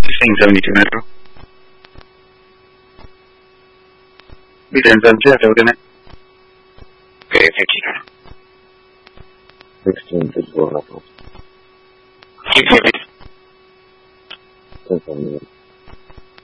saying 72 metro. Bisa saja udah nih. Oke, kita. 16 to 4 level. Keep it.